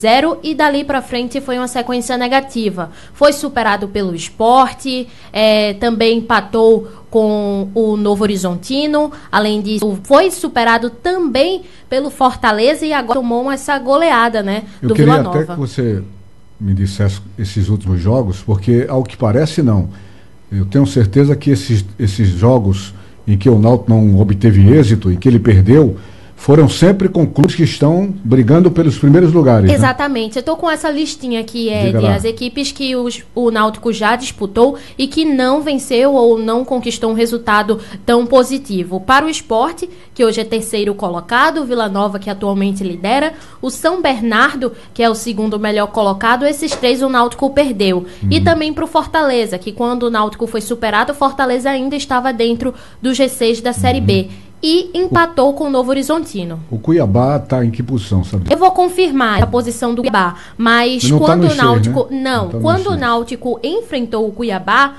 0 e dali para frente foi uma sequência negativa. Foi superado pelo Sport, também empatou com o Novo Horizontino, além disso foi superado também pelo Fortaleza e agora tomou essa goleada, né, do Vila Nova. Eu queria até que você me dissesse esses últimos jogos, porque ao que parece não. Eu tenho certeza que esses jogos em que o Náutico não obteve êxito e que ele perdeu, foram sempre com clubes que estão brigando pelos primeiros lugares. Exatamente. Eu estou com essa listinha aqui, Ed, as equipes que o Náutico já disputou e que não venceu ou não conquistou um resultado tão positivo. Para o Sport, que hoje é terceiro colocado, o Vila Nova, que atualmente lidera, o São Bernardo, que é o segundo melhor colocado, esses três o Náutico perdeu. E também para o Fortaleza, que quando o Náutico foi superado, o Fortaleza ainda estava dentro do G6 da Série B. E empatou com o Novo Horizontino. O Cuiabá está em que posição, sabe? Eu vou confirmar a posição do Cuiabá, mas quando o Náutico... Quando o Náutico enfrentou o Cuiabá,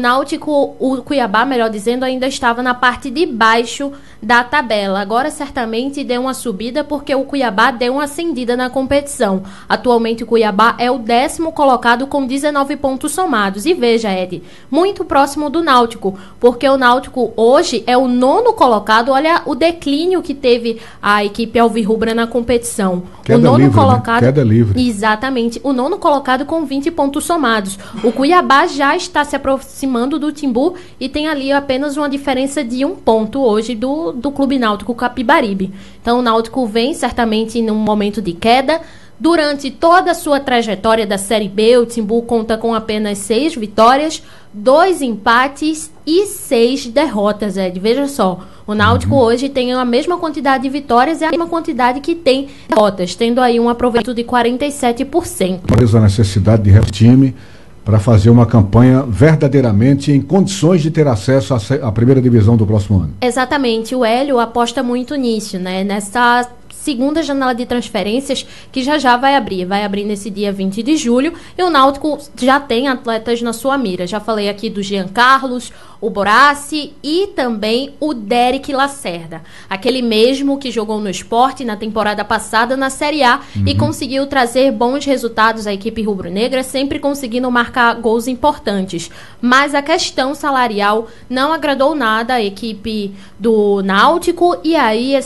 o Cuiabá, melhor dizendo, ainda estava na parte de baixo da tabela. Agora, certamente, deu uma subida porque o Cuiabá deu uma ascendida na competição. Atualmente, o Cuiabá é o 10º colocado com 19 pontos somados. E veja, Ed, muito próximo do Náutico, porque o Náutico hoje é o 9º colocado. Olha o declínio que teve a equipe alvirrubra na competição. Queda livre, colocado, né? Queda livre. Exatamente. O 9º colocado com 20 pontos somados. O Cuiabá já está se aproximando do Timbu e tem ali apenas uma diferença de 1 ponto hoje do Clube Náutico Capibaribe. Então o Náutico vem certamente num momento de queda. Durante toda a sua trajetória da Série B, o Timbu conta com apenas 6 vitórias, 2 empates e 6 derrotas, Ed. Veja só, o Náutico hoje tem a mesma quantidade de vitórias e a mesma quantidade que tem derrotas, tendo aí um aproveitamento de 47%. A necessidade de time para fazer uma campanha verdadeiramente em condições de ter acesso à primeira divisão do próximo ano. Exatamente, o Hélio aposta muito nisso, né? Nessa segunda janela de transferências que já vai abrir nesse dia 20 de julho, e o Náutico já tem atletas na sua mira. Já falei aqui do Jean Carlos, o Borassi e também o Derek Lacerda, aquele mesmo que jogou no Sport na temporada passada na Série A e conseguiu trazer bons resultados à equipe rubro-negra, sempre conseguindo marcar gols importantes. Mas a questão salarial não agradou nada à equipe do Náutico, e aí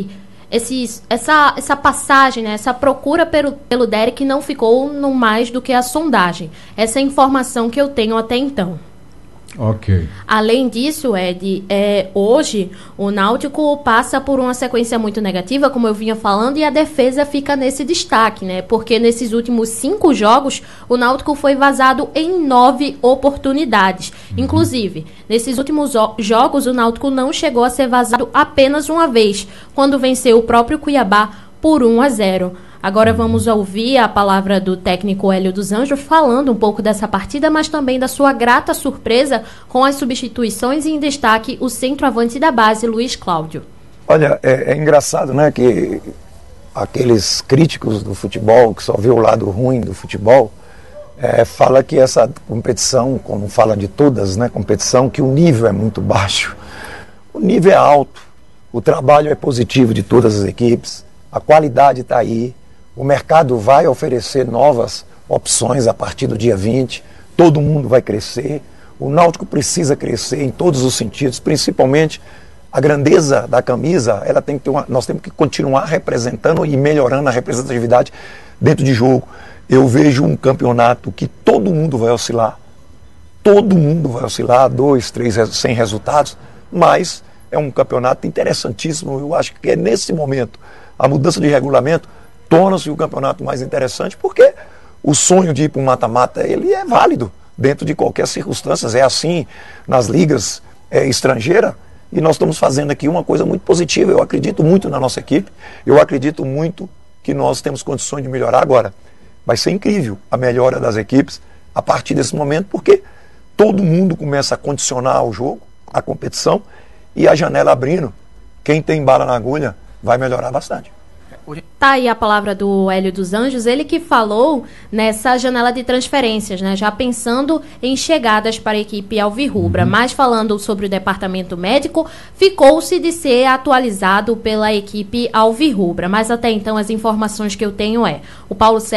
essa passagem, né, essa procura pelo Derek não ficou no mais do que a sondagem. Essa é a informação que eu tenho até então. Ok. Além disso, Ed, hoje o Náutico passa por uma sequência muito negativa, como eu vinha falando, e a defesa fica nesse destaque, né? Porque nesses últimos 5 jogos, o Náutico foi vazado em 9 oportunidades. Inclusive, nesses últimos jogos, o Náutico não chegou a ser vazado apenas uma vez, quando venceu o próprio Cuiabá por 1-0. Agora vamos ouvir a palavra do técnico Hélio dos Anjos falando um pouco dessa partida, mas também da sua grata surpresa com as substituições, e em destaque o centroavante da base, Luiz Cláudio. Olha, é engraçado, né, que aqueles críticos do futebol, que só vê o lado ruim do futebol, fala que essa competição, como fala de todas, né, competição, que o nível é muito baixo. O nível é alto, o trabalho é positivo de todas as equipes, a qualidade está aí. O mercado vai oferecer novas opções a partir do dia 20, todo mundo vai crescer, o Náutico precisa crescer em todos os sentidos, principalmente a grandeza da camisa, nós temos que continuar representando e melhorando a representatividade dentro de jogo. Eu vejo um campeonato que todo mundo vai oscilar, 2, 3, sem resultados, mas é um campeonato interessantíssimo. Eu acho que é nesse momento, a mudança de regulamento torna-se o campeonato mais interessante, porque o sonho de ir para um mata-mata, ele é válido dentro de qualquer circunstância. É assim nas ligas estrangeiras, e nós estamos fazendo aqui uma coisa muito positiva. Eu acredito muito na nossa equipe, eu acredito muito que nós temos condições de melhorar. Agora, vai ser incrível a melhora das equipes a partir desse momento, porque todo mundo começa a condicionar o jogo, a competição, e a janela abrindo, quem tem bala na agulha vai melhorar bastante. Tá aí a palavra do Hélio dos Anjos, ele que falou nessa janela de transferências, né? Já pensando em chegadas para a equipe alvirrubra, mas falando sobre o departamento médico, ficou-se de ser atualizado pela equipe alvirrubra, mas até então as informações que eu tenho o Paulo